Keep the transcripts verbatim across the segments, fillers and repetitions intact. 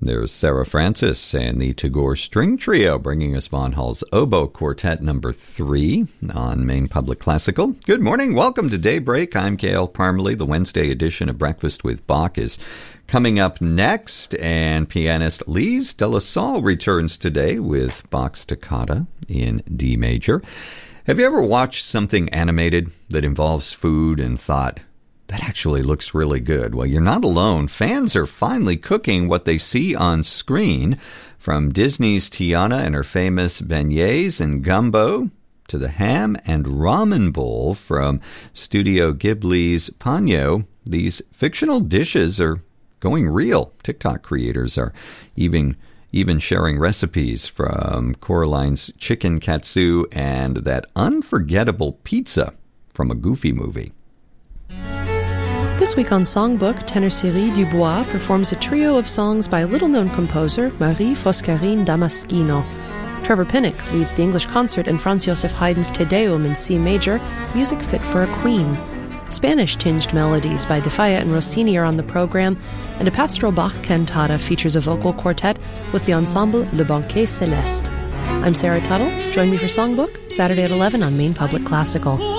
There's Sarah Francis and the Tagore String Trio bringing us Von Hall's Oboe Quartet number three on Maine Public Classical. Good morning. Welcome to Daybreak. I'm Gail Parmalee. The Wednesday edition of Breakfast with Bach is coming up next, and pianist Lise de la Salle returns today with Bach's Toccata in D major. Have you ever watched something animated that involves food and thought, that actually looks really good? Well, you're not alone. Fans are finally cooking what they see on screen, from Disney's Tiana and her famous beignets and gumbo to the ham and ramen bowl from Studio Ghibli's Ponyo. These fictional dishes are going real. TikTok creators are even even sharing recipes from Coraline's chicken katsu and that unforgettable pizza from a Goofy movie. This week on Songbook, tenor Cyril Dubois performs a trio of songs by little-known composer Marie Foscarine Damaschino. Trevor Pinnock leads the English concert in Franz Joseph Haydn's Te Deum in C major, music fit for a queen. Spanish-tinged melodies by De Falla and Rossini are on the program, and a pastoral Bach cantata features a vocal quartet with the ensemble Le Banquet Céleste. I'm Sarah Tuttle. Join me for Songbook, Saturday at eleven on Maine Public Classical.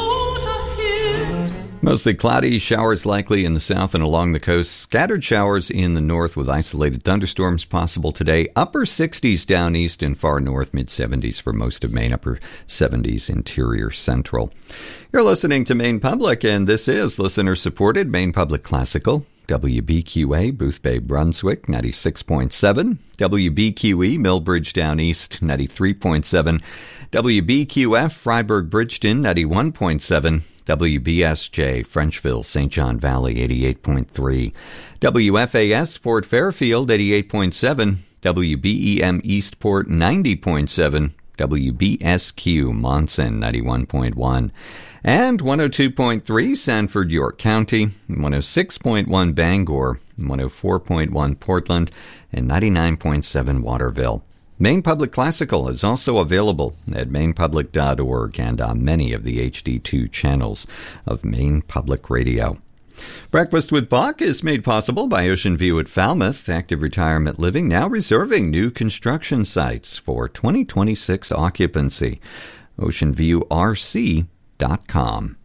Mostly cloudy, showers likely in the south and along the coast. Scattered showers in the north with isolated thunderstorms possible today. Upper sixties down east and far north, mid-seventies for most of Maine, upper seventies interior central. You're listening to Maine Public, and this is listener-supported Maine Public Classical. W B Q A, Boothbay, Brunswick, ninety-six point seven. W B Q E, Millbridge down east, ninety-three point seven. W B Q F, Freiburg, Bridgeton, ninety-one point seven. W B S J, Frenchville, Saint John Valley, eighty-eight point three. W F A S, Fort Fairfield, eighty-eight point seven. W B E M, Eastport, ninety point seven. W B S Q, Monson, ninety-one point one. And one oh two point three, Sanford, York County, one oh six point one, Bangor, one oh four point one, Portland, and ninety-nine point seven, Waterville. Maine Public Classical is also available at maine public dot org and on many of the H D two channels of Maine Public Radio. Breakfast with Bach is made possible by Ocean View at Falmouth, Active Retirement Living, now reserving new construction sites for twenty twenty-six occupancy. ocean view r c dot com.